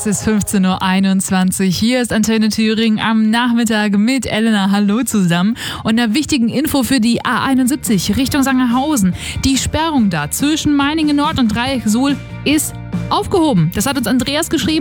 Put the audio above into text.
Es ist 15.21 Uhr. Hier ist Antenne Thüringen am Nachmittag mit Elena. Hallo zusammen. Und einer wichtigen Info für die A71 Richtung Sangerhausen. Die Sperrung da zwischen Meiningen Nord und Dreieck Suhl ist aufgehoben. Das hat uns Andreas geschrieben.